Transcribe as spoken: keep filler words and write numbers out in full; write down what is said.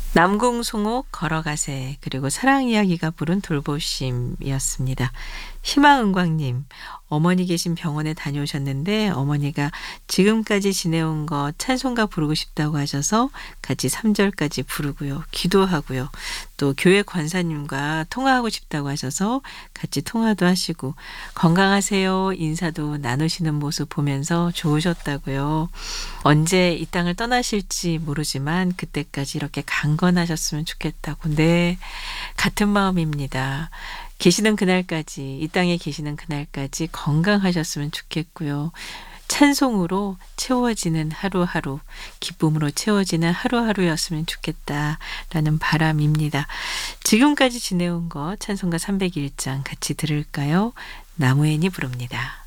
남궁송옥 걸어가세 그리고 사랑이야기가 부른 돌보심이었습니다. 희망은광님, 어머니 계신 병원에 다녀오셨는데 어머니가 지금까지 지내온 거 찬송가 부르고 싶다고 하셔서 같이 삼 절까지 부르고요. 기도하고요. 또 교회 권사님과 통화하고 싶다고 하셔서 같이 통화도 하시고 건강하세요 인사도 나누시는 모습 보면서 좋으셨다고요. 언제 이 땅을 떠나실지 모르지만 그때까지 이렇게 강건하셨으면 좋겠다고. 네, 같은 마음입니다. 계시는 그날까지, 이 땅에 계시는 그날까지 건강하셨으면 좋겠고요. 찬송으로 채워지는 하루하루, 기쁨으로 채워지는 하루하루였으면 좋겠다라는 바람입니다. 지금까지 지내온 거 찬송가 삼백일 장 같이 들을까요? 나무엔이 부릅니다.